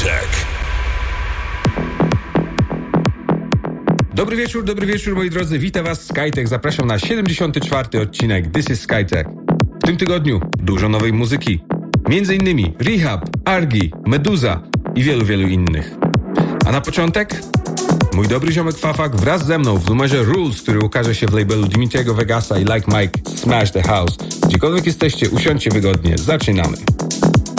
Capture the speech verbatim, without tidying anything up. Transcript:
SkyTech. Dobry wieczór, dobry wieczór moi drodzy, witam was SkyTech, zapraszam na siedemdziesiąty czwarty odcinek This is SkyTech. W tym tygodniu dużo nowej muzyki, między innymi Rehab, Argi, Meduza i wielu, wielu innych. A na początek mój dobry ziomek Fafak wraz ze mną w numerze Rules, który ukaże się w labelu Dimitriego Vegasa i Like Mike Smash the House. Gdziekolwiek jesteście, usiądźcie wygodnie, zaczynamy.